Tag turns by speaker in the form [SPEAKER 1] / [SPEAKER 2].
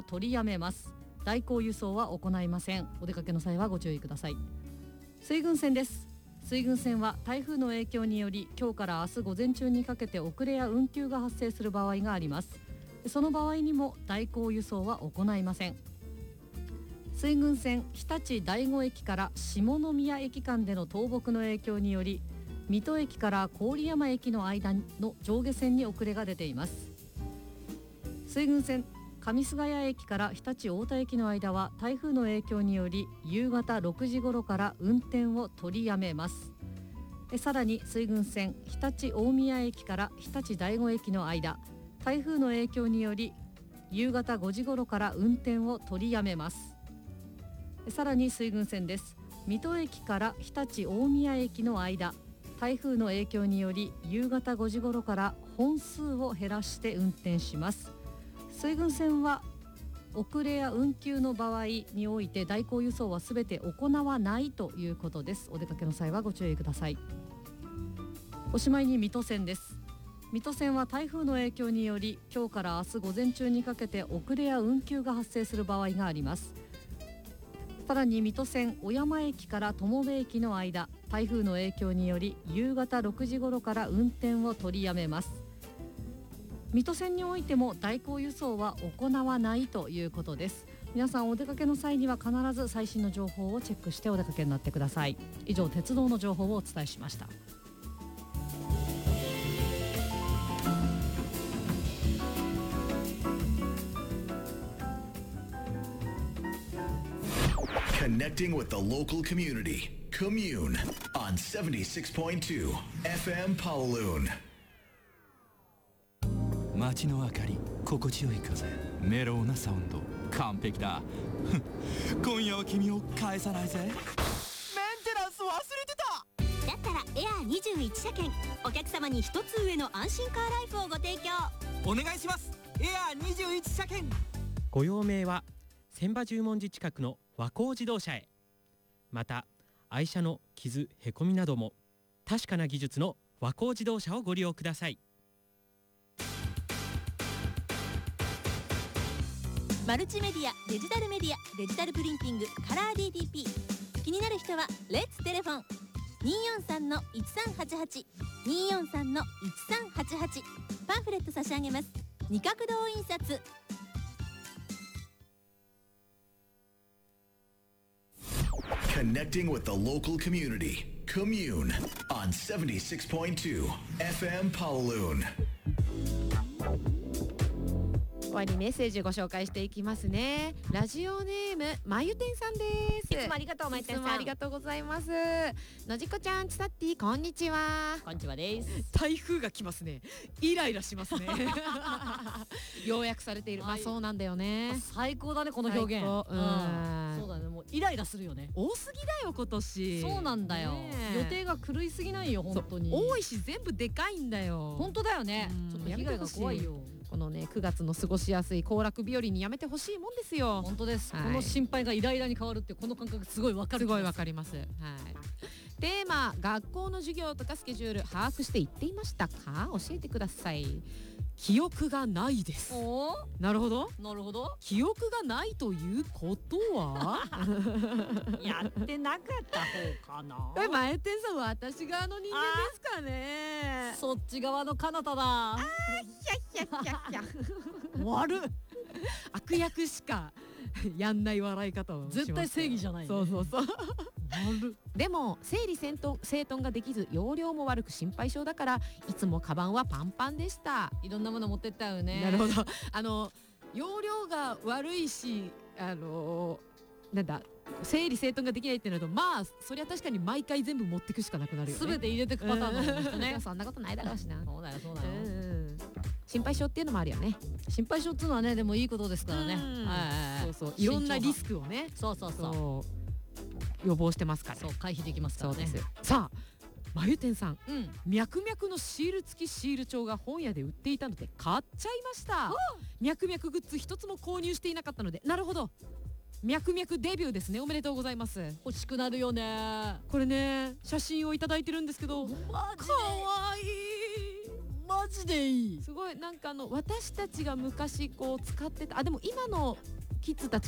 [SPEAKER 1] 取りやめます。代行輸送は行いません。お出かけの際はご注意ください。水郡線です。水郡線は台風の影響により今日から明日午前中にかけて遅れや運休が発生する場合があります。その場合にも代行輸送は行いません。水郡線日立第五駅から下宮駅間での倒木の影響により水戸駅から郡山駅の間の上下線に遅れが出ています。水郡線上菅谷駅から日立太田駅の間は台風の影響により夕方6時頃から運転を取りやめます。さらに水郡線日立大宮駅から日立第五駅の間、台風の影響により夕方5時頃から運転を取りやめます。さらに水郡線です。水戸駅から日立大宮駅の間、台風の影響により夕方5時頃から本数を減らして運転します。水郡線は遅れや運休の場合において代行輸送はすべて行わないということです。お出かけの際はご注意ください。おしまいに水戸線です。水戸線は台風の影響により今日から明日午前中にかけて遅れや運休が発生する場合があります。さらに水戸線小山駅から友部駅の間、台風の影響により夕方6時頃から運転を取りやめます。水戸線においても代行輸送は行わないということです。皆さんお出かけの際には必ず最新の情報をチェックしてお出かけになってください。以上、鉄道の情報をお伝えしました。
[SPEAKER 2] Connecting with the local community. Commune on 76.2 FM Pawaloon。
[SPEAKER 3] 街の明かり、心地よい風、メロウなサウンド、完璧だ。今夜は君を返さないぜ。メンテナンス忘れてた。
[SPEAKER 4] だったらエアー21車検、お客様に一つ上の安心カーライフをご提供
[SPEAKER 3] お願いします。エアー21車検。
[SPEAKER 5] ご用命は千葉十文字近くの和光自動車へ。また愛車の傷へこみなども確かな技術の和光自動車をご利用ください。
[SPEAKER 4] マルチメディア、デジタルメディア、デジタルプリンティング、カラー DTP。 気になる人はレッツテレフォン 243-1388 243-1388。 パンフレット差し上げます。二角堂印刷。
[SPEAKER 2] Connecting with the local community. Commune on 76.2 FM Pawaloon。
[SPEAKER 6] 終わりメッセージご紹介していきますね。ラジオネームまゆてんさんです。
[SPEAKER 1] いつもありがとう、まゆてんさん。
[SPEAKER 6] いつもありがとうございます。のじこちゃん、ちさっティ、こんにちは。
[SPEAKER 1] こんにちはです。
[SPEAKER 6] 台風が来ますね。イライラしますね。要約されている。まあそうなんだよね。
[SPEAKER 1] 最高だね、この表現。そうだね、もうイライラするよね。
[SPEAKER 6] 多すぎだよ今年。
[SPEAKER 1] そうなんだよ、予定が狂いすぎないよ本当に。
[SPEAKER 6] 多いし全部でかいんだよ。
[SPEAKER 1] 本当だよね。ちょっと被害が怖いよ。
[SPEAKER 6] このね9月の過ごしやすい行楽日和にやめてほしいもんですよ。
[SPEAKER 1] 本当です、はい、この心配がイライラに変わるってこの感覚すごいわかる。
[SPEAKER 6] すごいわかります。はい。テーマ、学校の授業とかスケジュール把握していっていましたか？教えてください。記憶がないです。なるほど
[SPEAKER 1] なるほど。
[SPEAKER 6] 記憶がないということは
[SPEAKER 1] やってなかった方かな。
[SPEAKER 6] 前天さんは私側の人間ですかね。
[SPEAKER 1] そっち側の彼方だ。
[SPEAKER 6] ひゃひゃひゃひゃ
[SPEAKER 1] 悪っ。
[SPEAKER 6] 悪役しかやんない笑い方をします。
[SPEAKER 1] 絶対正義じゃないね。
[SPEAKER 6] そうそうそう。でも整理整頓ができず容量も悪く心配性だからいつもカバンはパンパンでした。
[SPEAKER 1] いろんなもの持ってったよね。
[SPEAKER 6] なるほど。容量が悪いしなんだ整理整頓ができないってなると、まあそりゃ確かに毎回全部持ってくしかなくなるよね。
[SPEAKER 1] 全て入れてくパターンの人ね。
[SPEAKER 6] そんなことないだろうしな。
[SPEAKER 1] そうだよそうだよ。
[SPEAKER 6] 心配性っていうのもあるよね。
[SPEAKER 1] 心配性っていうのはね、でもいいことですからね。
[SPEAKER 6] そうそう、いろんなリスクをね、
[SPEAKER 1] そうそうそう
[SPEAKER 6] 予防してますから。
[SPEAKER 1] そう、回避できますからね。
[SPEAKER 6] そうです。さあまゆてんさん、脈々のシール付きシール帳が本屋で売っていたので買っちゃいました。脈々グッズ一つも購入していなかったので。なるほど、脈々デビューですね。おめでとうございます。
[SPEAKER 1] 欲しくなるよね。
[SPEAKER 6] これね、写真をいただいてるんですけど、かわいい。
[SPEAKER 1] マジでいい。
[SPEAKER 6] すごい、なんか私たちが昔こう使ってた、でも今のキッズたち